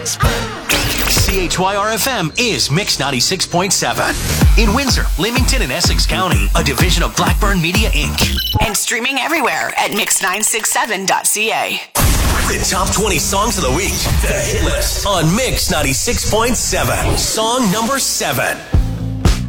CHYR-FM is Mix 96.7. In Windsor, Leamington, and Essex County, a division of Blackburn Media, Inc. And streaming everywhere at mix967.ca. The top 20 songs of the week. The hit list on Mix 96.7. Song number 7.